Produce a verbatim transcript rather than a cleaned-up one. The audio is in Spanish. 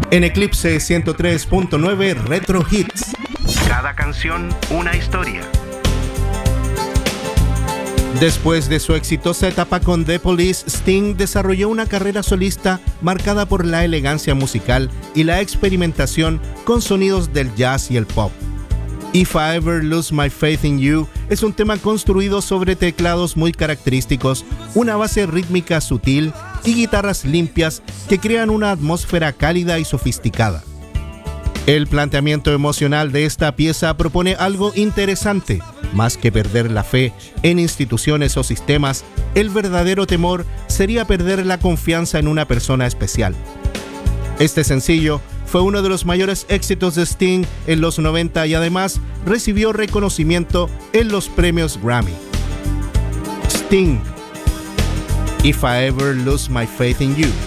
En Eclipse ciento tres punto nueve Retro Hits. Cada canción, una historia. Después de su exitosa etapa con The Police, Sting desarrolló una carrera solista marcada por la elegancia musical y la experimentación con sonidos del jazz y el pop. If I Ever Lose My Faith in You es un tema construido sobre teclados muy característicos, una base rítmica sutil y guitarras limpias que crean una atmósfera cálida y sofisticada. El planteamiento emocional de esta pieza propone algo interesante. Más que perder la fe en instituciones o sistemas, el verdadero temor sería perder la confianza en una persona especial. Este sencillo fue uno de los mayores éxitos de Sting en los noventa y además recibió reconocimiento en los premios Grammy. Sting, If I Ever Lose My Faith in You.